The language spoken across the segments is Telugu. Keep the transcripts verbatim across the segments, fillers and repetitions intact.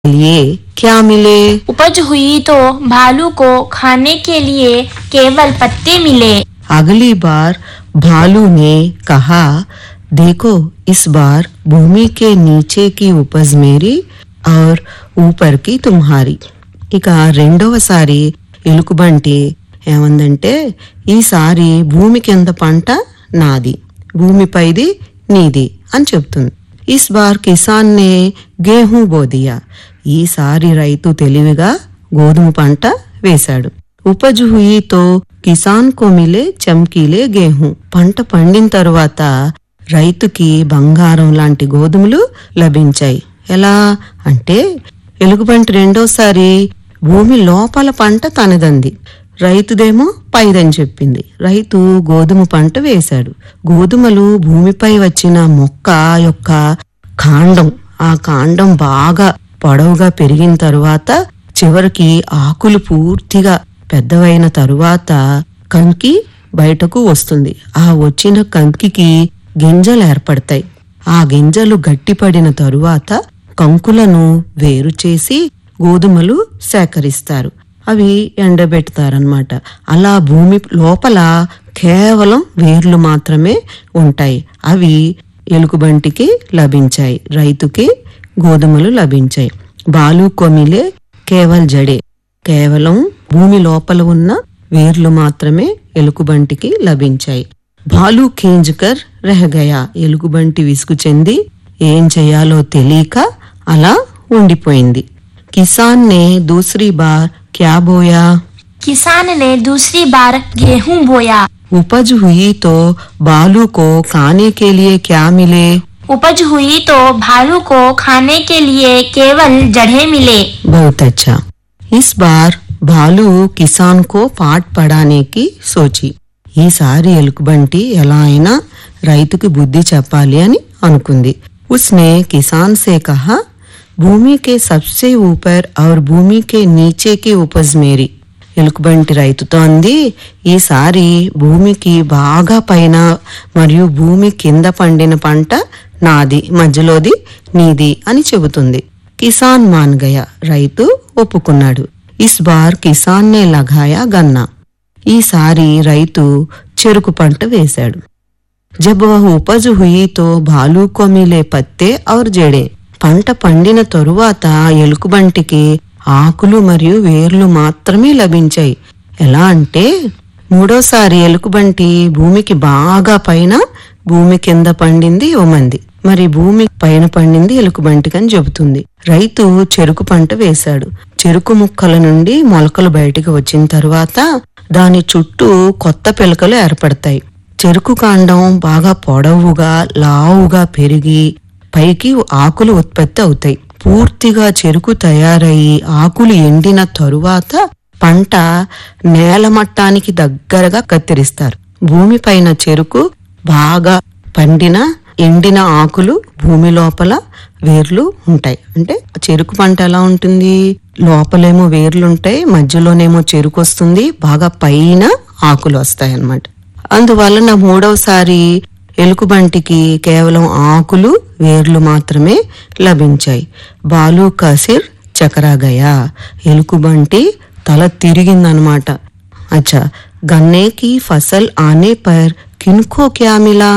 लिए क्या मिले? उपज हुई तो भालू को खाने के लिए केवल पत्ते मिले। अगली बार भालू ने कहा, देखो इस बार भूमि के नीचे की उपज मेरी और ऊपर की तुम्हारी। ఇక రెండవసారి ఎలుకబంటి ఏమందంటే, ఈసారి భూమి కింద పంట నాది, భూమిపైది నీది అని చెప్తుంది. ఇస్ బార్ కిసాన్ నే గేహూ బో దియా. ఈసారి రైతు తెలివిగా గోధుమ పంట వేశాడు. ఉపజ్ హుయి తో కిసాన్ కో మిలే చమ్కీలే గేహూ. పంట పండిన తరువాత రైతుకి బంగారం లాంటి గోధుమలు లభించాయి. ఎలా అంటే, ఎలుగుబంటి రెండోసారి భూమి లోపల పంట తనదంది, రైతుదేమో పైదని చెప్పింది. రైతు గోధుమ పంట వేశాడు. గోధుమలు భూమిపై వచ్చిన మొక్క యొక్క కాండం, ఆ కాండం బాగా పొడవుగా పెరిగిన తరువాత చివరికి ఆకులు పూర్తిగా పెద్దవైన తరువాత కంకి బయటకు వస్తుంది. ఆ వచ్చిన కంకికి గింజలు ఏర్పడతాయి. ఆ గింజలు గట్టిపడిన తరువాత కంకులను వేరు చేసి గోధుమలు సేకరిస్తారు. అవి ఎండబెడతారన్నమాట. అలా భూమి లోపల కేవలం వేర్లు మాత్రమే ఉంటాయి. అవి ఎలుకబంటికి లభించాయి, రైతుకి గోధుమలు లభించాయి. బాలు కొమిలే కేవల్ జడే. కేవలం భూమి లోపల ఉన్న వేర్లు మాత్రమే ఎలుకబంటికి లభించాయి. బాలు ఖీంజ్కర్ రెహగయా. ఎలుకబంటి విసుగు చెంది ఏం చెయ్యాలో తెలియక అలా ఉండిపోయింది. కిసాన్ నే దూసరీ బార్ క్యా బోయా. किसान ने दूसरी बार गेहूं बोया। उपज हुई तो बालू को खाने के लिए क्या मिले? उपज हुई तो भालू को खाने के लिए केवल जड़े मिले। बहुत अच्छा. इस बार भालू किसान को पाठ पढ़ाने की सोची. ఈసారి ఎలుకబంటి ఎలా అయినా రైతుకి బుద్ధి చెప్పాలి అని అనుకుంది. उसने किसान से कहा, भूमि के सबसे ऊपर और भूमि के नीचे की उपज मेरी. ఎలుకబంటి రైతుతో అంది, ఈసారి భూమికి బాగా పైన మరియు భూమి కింద పండిన పంట నాది, మధ్యలోది నీది అని చెబుతుంది. కిసాన్ మాన్ గయా. రైతు ఒప్పుకున్నాడు. ఇస్ బార్ కిసాన్ నే లగాయా గన్నా. ఈసారి రైతు చెరుకు పంట వేశాడు. జబ్ వహ్ ఉపజ్ హుయి తో భాలూ కో మిలే పత్తే ఔర్ జడే. పంట పండిన తరువాత ఎలుకబంటికి ఆకులు మరియు వేర్లు మాత్రమే లభించాయి. ఎలా అంటే, మూడోసారి ఎలుకబంటి భూమికి బాగా పైన భూమి కింద పండింది ఓమంది, మరి భూమి పైన పండింది ఎలుకబంటికి అని చెబుతుంది. రైతు చెరుకు పంట వేశాడు. చెరుకు ముక్కల నుండి మొలకలు బయటకు వచ్చిన తరువాత దాని చుట్టూ కొత్త పిలకలు ఏర్పడతాయి. చెరుకు కాండం బాగా పొడవుగా లావుగా పెరిగి పైకి ఆకులు ఉత్పత్తి అవుతాయి. పూర్తిగా చెరుకు తయారయి ఆకులు ఎండిన తరువాత పంట నేల మట్టానికి దగ్గరగా కత్తిరిస్తారు. భూమిపైన చెరుకు బాగా పండిన ఎండిన ఆకులు భూమి లోపల వేర్లు ఉంటాయి. అంటే చెరుకు పంట ఎలా ఉంటుంది, లోపలేమో వేర్లుంటాయి, మధ్యలోనేమో చెరుకు వస్తుంది, బాగా పైన ఆకులు వస్తాయి అన్నమాట. అందువలన మూడవసారి ఎలుకబంటికి కేవలం ఆకులు వేర్లు మాత్రమే లభించాయి. బాలు కసిర్ చకరాగయా. ఎలుకబంటి తల తిరిగిందనమాట. అచ్చా, గన్నే की फसल आने पर किनको क्या मिला?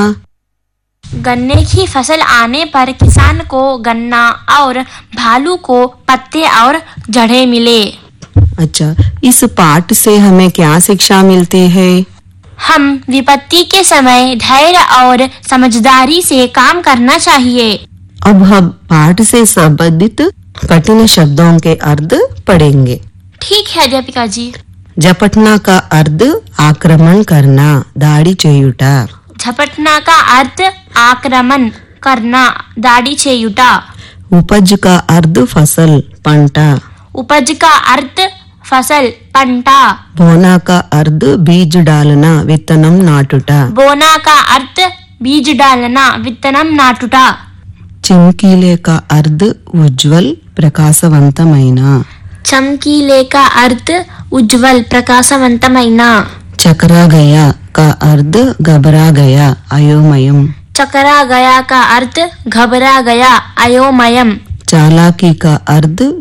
गन्ने की फसल आने पर किसान को गन्ना और भालू को पत्ते और जड़े मिले। अच्छा, इस पाठ से हमें क्या शिक्षा मिलती है? हम विपत्ति के समय धैर्य और समझदारी से काम करना चाहिए। अब हम पाठ से संबंधित कठिन शब्दों के अर्थ पढ़ेंगे. ठीक है अध्यापिका जी. झपटना का अर्थ आक्रमण करना, दाढ़ी చేయుట. झपटना का अर्थ आक्रमण करना, दाढ़ी చేయుట. उपज का अर्थ फसल, పంట. उपज का अर्थ फसल, పంట. बोना का अर्थ बीज डालना, విత్తనం నాటుట. बोना का अर्थ बीज डालना, విత్తనం నాటుట. చమ్కీలే का अर्थ उज्जवल, ప్రకాశవంతమైన. చమ్కీలే का अर्थ उज्जवल, ప్రకాశవంతమైన. चकरा गया का अर्थ घबरा गया, అయోమయం. चकरा गया का अर्थ घबरा गया, अयोमयम. चालाकी का अर्थ